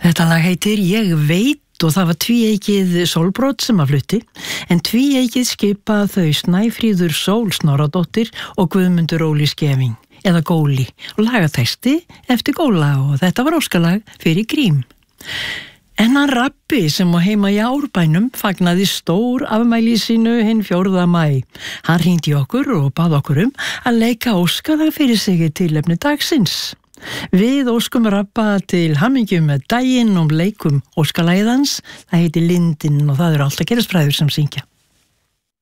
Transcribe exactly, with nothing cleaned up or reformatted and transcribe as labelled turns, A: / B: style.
A: Þetta lag heitir Ég veit og það var tvíeykið Sólbrot sem að flutti, en tvíeykið skipa þau Snæfríður Sól Snorradóttir og Guðmundur Óli Skeving, eða Góli, og lagatexti eftir Góla og þetta var óskalag fyrir Grím. En hann Rabbi sem á heima í Árbænum fagnaði stór afmæli sínu hinn fjórða maí. Hann hringdi okkur og bað okkur um að leika óskalag fyrir sig í tilefni dagsins. Við óskum Rabba til hamingju með daginn og leikum óskalagið hans. Það heitir Lindin og það eru alltaf Gerðisbræður sem syngja.